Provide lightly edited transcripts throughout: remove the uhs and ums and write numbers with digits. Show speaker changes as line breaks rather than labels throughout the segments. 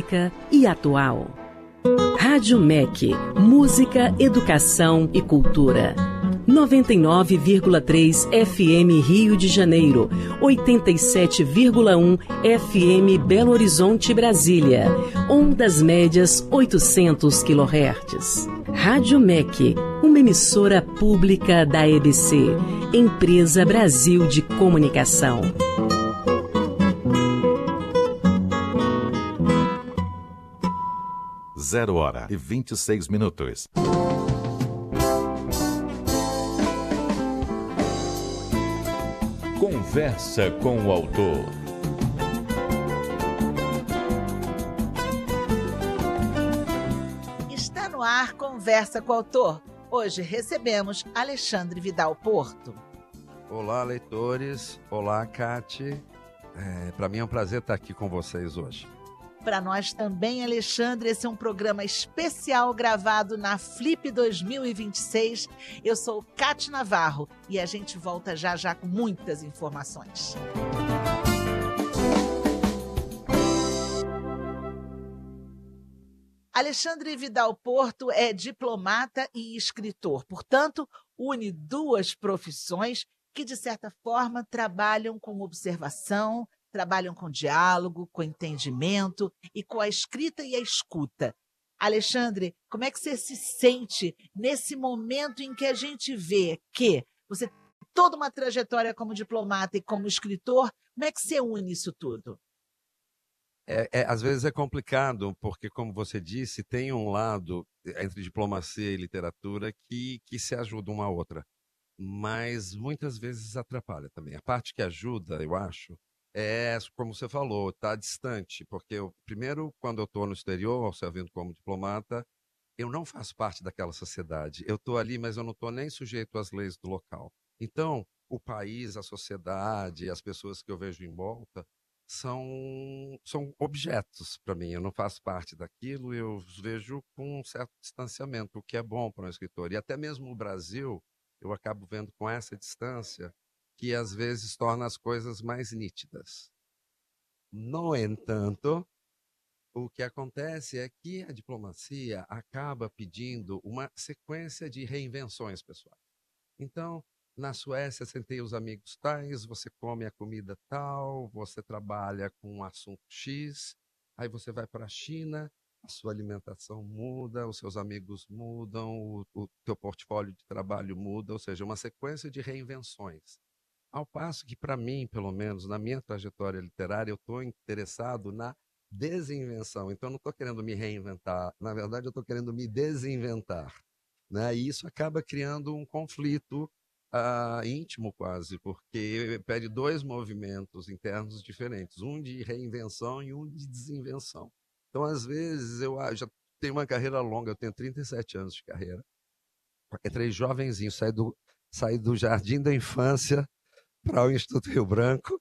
clássica e atual. Rádio MEC, música, educação e cultura. 99,3 FM Rio de Janeiro, 87,1 FM Belo Horizonte, Brasília. Ondas médias 800 kHz. Rádio MEC, uma emissora pública da EBC, Empresa Brasil de Comunicação.
Zero hora e 26 minutos.
Conversa com o autor.
Está no ar Conversa com o Autor. Hoje recebemos Alexandre Vidal Porto.
Olá, leitores. Olá, Cati. Para mim é um prazer estar aqui com vocês hoje.
Para nós também, Alexandre, esse é um programa especial gravado na Flip 2026. Eu sou Cati Navarro e a gente volta já já com muitas informações. Alexandre Vidal Porto é diplomata e escritor, portanto, une duas profissões que, de certa forma, trabalham com observação, trabalham com diálogo, com entendimento e com a escrita e a escuta. Alexandre, como é que você se sente nesse momento em que a gente vê que você tem toda uma trajetória como diplomata e como escritor? Como é que você une isso tudo?
Às vezes é complicado, porque, como você disse, tem um lado entre diplomacia e literatura que se ajuda uma à outra, mas muitas vezes atrapalha também. A parte que ajuda, eu acho, como você falou, está distante, porque primeiro, quando eu estou no exterior, servindo como diplomata, eu não faço parte daquela sociedade. Eu estou ali, mas eu não estou nem sujeito às leis do local. Então, o país, a sociedade, as pessoas que eu vejo em volta são objetos para mim. Eu não faço parte daquilo, eu os vejo com um certo distanciamento, o que é bom para um escritor. E até mesmo o Brasil, eu acabo vendo com essa distância, que às vezes torna as coisas mais nítidas. No entanto, o que acontece é que a diplomacia acaba pedindo uma sequência de reinvenções pessoais. Então, na Suécia você tem os amigos tais, você come a comida tal, você trabalha com um assunto X, aí você vai para a China, a sua alimentação muda, os seus amigos mudam, o teu portfólio de trabalho muda, ou seja, uma sequência de reinvenções. Ao passo que, para mim, pelo menos, na minha trajetória literária, eu estou interessado na desinvenção. Então, eu não estou querendo me reinventar. Na verdade, eu estou querendo me desinventar, né? E isso acaba criando um conflito íntimo quase, porque pede dois movimentos internos diferentes. Um de reinvenção e um de desinvenção. Então, às vezes, eu já tenho uma carreira longa. Eu tenho 37 anos de carreira. Entrei jovenzinho, saí do jardim da infância para o Instituto Rio Branco,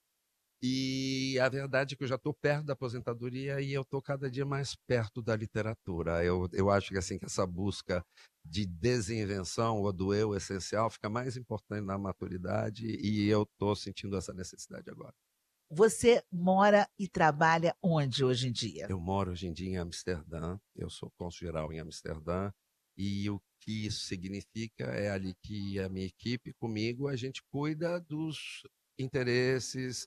e a verdade é que eu já estou perto da aposentadoria e eu estou cada dia mais perto da literatura. Eu acho que, assim, que essa busca de desinvenção ou do eu essencial fica mais importante na maturidade, e eu estou sentindo essa necessidade agora.
Você mora e trabalha onde hoje em dia?
Eu moro hoje em dia em Amsterdã, eu sou cônsul-geral em Amsterdã, e o que isso significa é ali que a minha equipe, comigo, a gente cuida dos interesses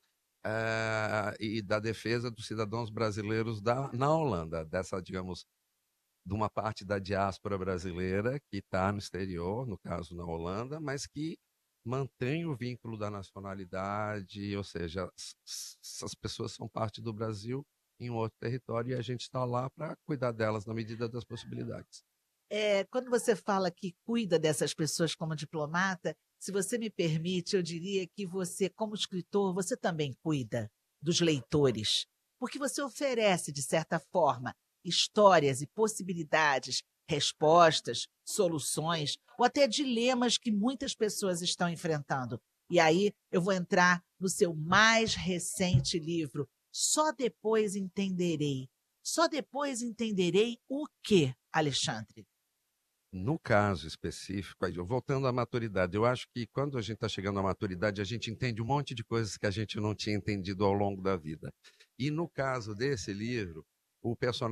e da defesa dos cidadãos brasileiros na Holanda, digamos, de uma parte da diáspora brasileira que está no exterior, no caso na Holanda, mas que mantém o vínculo da nacionalidade, ou seja, essas pessoas são parte do Brasil em um outro território, e a gente está lá para cuidar delas na medida das possibilidades.
Quando você fala que cuida dessas pessoas como diplomata, se você me permite, eu diria que você, como escritor, você também cuida dos leitores, porque você oferece, de certa forma, histórias e possibilidades, respostas, soluções ou até dilemas que muitas pessoas estão enfrentando. E aí eu vou entrar no seu mais recente livro, Só Depois Entenderei. Só depois entenderei o quê, Alexandre?
No caso específico, voltando à maturidade, eu acho que quando a gente está chegando à maturidade, a gente entende um monte de coisas que a gente não tinha entendido ao longo da vida. E no caso desse livro, o personagem